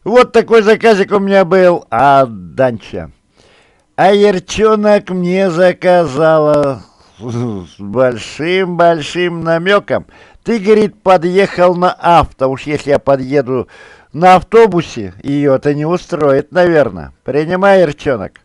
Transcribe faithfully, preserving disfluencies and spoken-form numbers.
Вот такой заказик у меня был, а Данча. А Ерчонок мне заказала с большим-большим намеком. Ты, говорит, подъехал на авто. Уж если я подъеду на автобусе, ее это не устроит, наверное. Принимай, Ерчонок.